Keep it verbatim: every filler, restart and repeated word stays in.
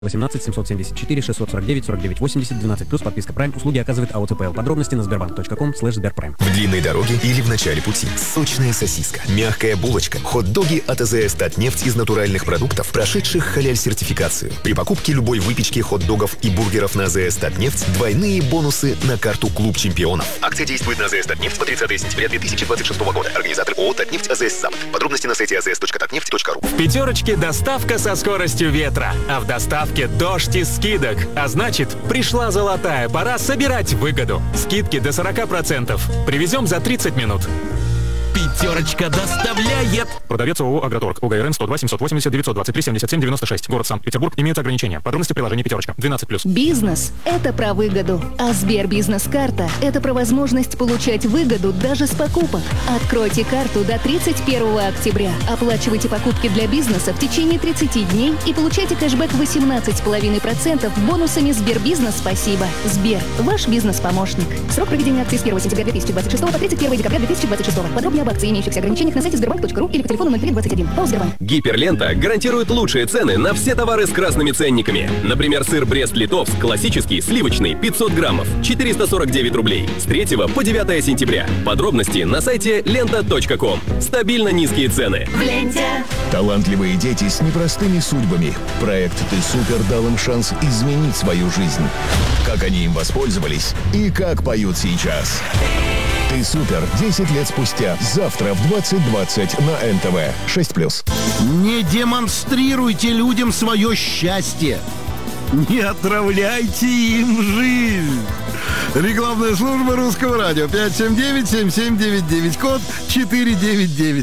восемнадцать семьсот семьдесят четыре шестьсот сорок девять сорок девять восемьдесят двенадцать плюс подписка Prime. Услуги оказывает АО ЦПЛ. Подробности на сбербанк точка ком слэш сберпрайм. В длинной дороге или в начале пути. Сочная сосиска, мягкая булочка, хот-доги от АЗС Татнефть из натуральных продуктов, прошедших халяль-сертификацию. При покупке любой выпечки, хот-догов и бургеров на АЗС Татнефть двойные бонусы на карту Клуб Чемпионов. Акция действует на АЗС Татнефть по тридцатое сентября две тысячи двадцать шестого года. Организатор ООО «Татнефть АЗС Запад». Подробности на сайте а зэ эс точка татнефть точка ру. В пятерочке доставка со скоростью ветра, а в доставке дождь из скидок. А значит, пришла золотая пора собирать выгоду. Скидки до сорок процентов. Привезем за тридцать минут. Пятерочка доставляет. Продавец ООО «Агроторг». УГРН сто два семьсот восемьдесят девятьсот двадцать три семьдесят семь девяносто шесть. Город Санкт-Петербург. Имеются ограничения. Подробности в приложении «Пятерочка». двенадцать плюс. Бизнес – это про выгоду. А Сбербизнес-карта – это про возможность получать выгоду даже с покупок. Откройте карту до тридцать первого октября. Оплачивайте покупки для бизнеса в течение тридцати дней и получайте кэшбэк восемнадцать целых пять десятых процента бонусами «Сбербизнес Спасибо». Сбер – ваш бизнес-помощник. Срок проведения акции с первого сентября две тысячи двадцать шестого по тридцать первого декабря две тысячи двадцать шестого. Подробнее об акции и имеющихся ограничениях на сайте сбербанк точка ру или по телефону ноль три двадцать один. ПАО «Сбербанк». Гиперлента гарантирует лучшие цены на все товары с красными ценниками. Например, сыр Брест-Литовск классический, сливочный, пятьсот граммов, четыреста сорок девять рублей. С третьего по девятое сентября. Подробности на сайте лента точка ком. Стабильно низкие цены. В ленте. Талантливые дети с непростыми судьбами. Проект «Ты супер» дал им шанс изменить свою жизнь. Как они им воспользовались и как поют сейчас. «Ты супер» десять лет спустя. Завтра в двадцать двадцать на эн тэ вэ. шесть плюс. Не демонстрируйте людям свое счастье. Не отравляйте им жизнь. Рекламная служба Русского радио. пять семь девять семь семь девять девять. Код четыре девять девять.